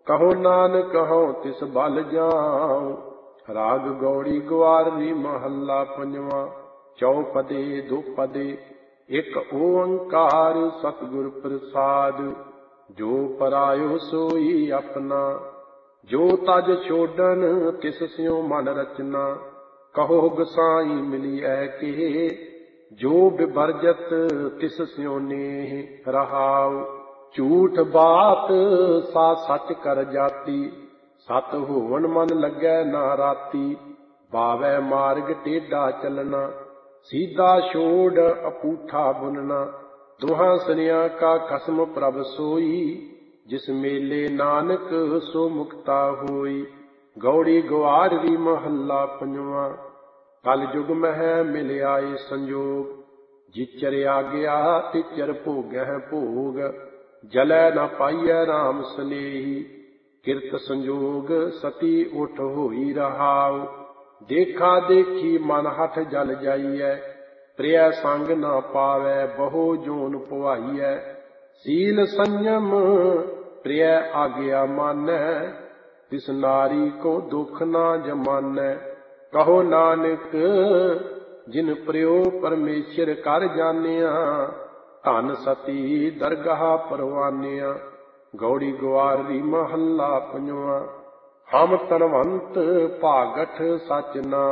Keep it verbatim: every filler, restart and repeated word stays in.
कहो नानक हूँ तिस बल जाऊं। राग गौड़ी ग्वारवी महला पंजवा। चौपदे दुपदे एक ओंकार सतगुर प्रसाद। जो परायो सोई अपना, जो तज छोड़न तिस स्यों मन रचना। कहो गोसाई मिलिए के, जो बिबरजत तिस स्यों नेह रहाउ। झूठ बात सा सच कर जाती, सत होवन मन लगै ना राती। बावै मार्ग टेढ़ा चलना, सीधा छोड़ अपूठा बुनना। दुहां सनिया का खसम प्रभ सोई, जिस मेले नानक सो मुक्ता होई। गौड़ी ग्वारवी महला पंजवा। कल जुग मह मिल आए संजोग, जिचर आग्या तिचर भोगै भोग। जलै न पाइयै राम सनेही, किरत संजोग सती उठ होई रहाउ। देखा देखी मन हठ जल जाइयै, प्रिय संग न पावै बहु जोन पुआइयै। सील संयम प्रिय आज्ञा मानै, तिस नारी को दुख न जमानै। कहो नानक जिन प्रियो परमेश्वर कर जानिया, धन सती दरगाह परवानिया। गौड़ी ग्वारवी महला पंजवा। हम तनवंत भागठ सच नाम,